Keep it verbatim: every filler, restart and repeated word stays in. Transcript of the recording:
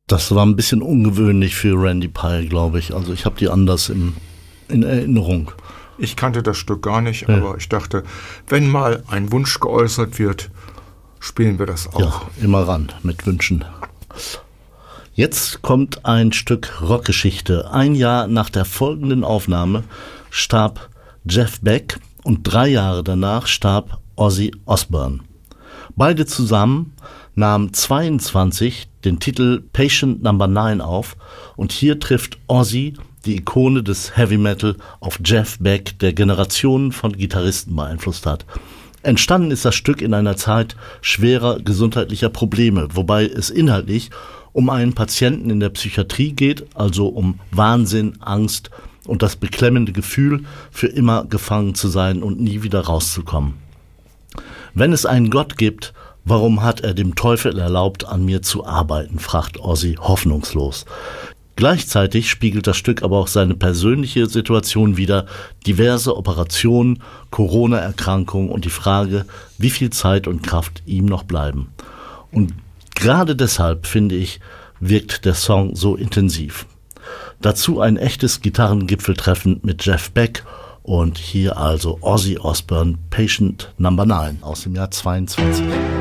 Das war ein bisschen ungewöhnlich für Randy Pyle, glaube ich. Also ich habe die anders im, in Erinnerung. Ich kannte das Stück gar nicht, ja. aber ich dachte, wenn mal ein Wunsch geäußert wird, spielen wir das auch. Ja, immer ran mit Wünschen. Jetzt kommt ein Stück Rockgeschichte. Ein Jahr nach der folgenden Aufnahme starb Jeff Beck und drei Jahre danach starb Ozzy Osbourne. Beide zusammen nahmen zweiundzwanzig den Titel Patient Number neun auf und hier trifft Ozzy, die Ikone des Heavy Metal, auf Jeff Beck, der Generationen von Gitarristen beeinflusst hat. Entstanden ist das Stück in einer Zeit schwerer gesundheitlicher Probleme, wobei es inhaltlich um einen Patienten in der Psychiatrie geht, also um Wahnsinn, Angst und das beklemmende Gefühl, für immer gefangen zu sein und nie wieder rauszukommen. Wenn es einen Gott gibt, warum hat er dem Teufel erlaubt, an mir zu arbeiten, fragt Ozzy hoffnungslos. Gleichzeitig spiegelt das Stück aber auch seine persönliche Situation wider, diverse Operationen, Corona-Erkrankungen und die Frage, wie viel Zeit und Kraft ihm noch bleiben. Und gerade deshalb, finde ich, wirkt der Song so intensiv. Dazu ein echtes Gitarrengipfeltreffen mit Jeff Beck und hier also Ozzy Osbourne, Patient Number neun aus dem Jahr zweiundzwanzig.